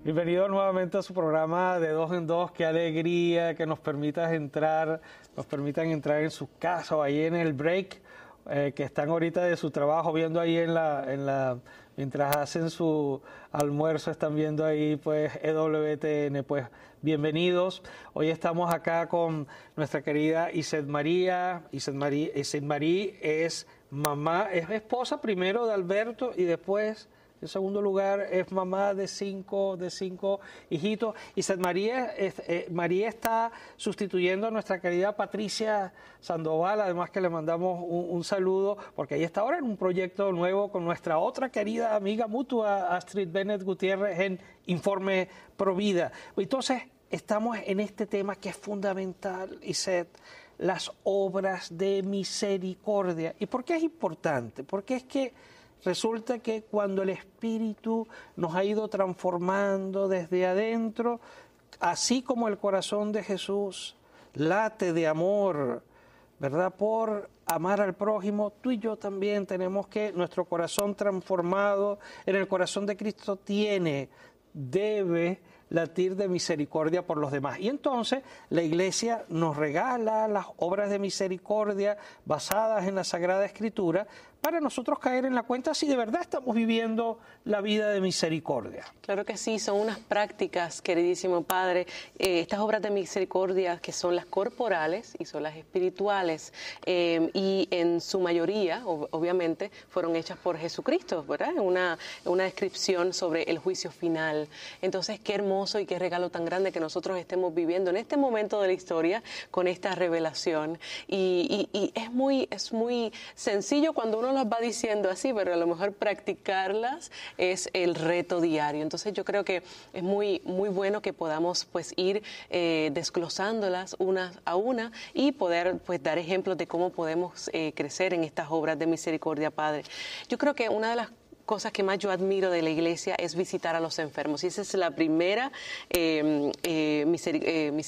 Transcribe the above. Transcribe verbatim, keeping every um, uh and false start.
Bienvenido nuevamente a su programa de Dos en Dos. Qué alegría que nos permitas entrar, nos permitan entrar en su casa o ahí en el break eh, que están ahorita de su trabajo, viendo ahí en la, en la, mientras hacen su almuerzo, están viendo ahí pues E W T N. Pues bienvenidos. Hoy estamos acá con nuestra querida Iset María. Iset María, Iset María es mamá, es esposa primero de Alberto y después, en segundo lugar, es mamá de cinco, de cinco hijitos. Iset María, es, eh, María está sustituyendo a nuestra querida Patricia Sandoval, además que le mandamos un, un saludo, porque ella está ahora en un proyecto nuevo con nuestra otra querida amiga mutua, Astrid Bennett Gutiérrez, en Informe Provida. Entonces, estamos en este tema que es fundamental, Iset, las obras de misericordia. ¿Y por qué es importante? Porque es que resulta que cuando el Espíritu nos ha ido transformando desde adentro, así como el corazón de Jesús late de amor, ¿verdad? Por amar al prójimo, tú y yo también tenemos que, nuestro corazón transformado en el corazón de Cristo tiene, debe latir de misericordia por los demás. Y entonces la Iglesia nos regala las obras de misericordia basadas en la Sagrada Escritura para nosotros caer en la cuenta si de verdad estamos viviendo la vida de misericordia. Claro que sí, son unas prácticas, queridísimo Padre, eh, estas obras de misericordia que son las corporales y son las espirituales, eh, y en su mayoría, ob obviamente, fueron hechas por Jesucristo, ¿verdad? Una, una descripción sobre el juicio final. Entonces, qué hermoso y qué regalo tan grande que nosotros estemos viviendo en este momento de la historia con esta revelación. Y, y, y es muy, es muy sencillo cuando uno las va diciendo así, pero a lo mejor practicarlas es el reto diario. Entonces yo creo que es muy, muy bueno que podamos pues ir eh, desglosándolas una a una y poder pues dar ejemplos de cómo podemos eh, crecer en estas obras de misericordia, Padre. Yo creo que una de las cosas que más yo admiro de la Iglesia es visitar a los enfermos. Y esa es la primera eh, eh, misericordia. Eh,